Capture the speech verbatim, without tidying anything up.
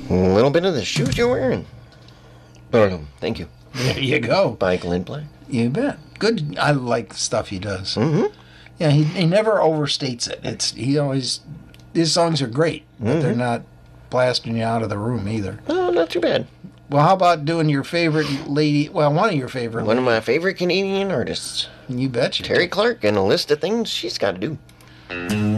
A little bit of the shoes you're wearing. Boom. Thank you. There you go. By Glenn Black. You bet. Good. I like the stuff he does. Mm-hmm. Yeah, he he never overstates it. It's he always his songs are great, but mm-hmm. they're not blasting you out of the room either. Oh, not too bad. Well, how about doing your favorite lady? Well, one of your favorite. One ladies. Of my favorite Canadian artists. You betcha. Terry Clark, and a list of things she's got to do.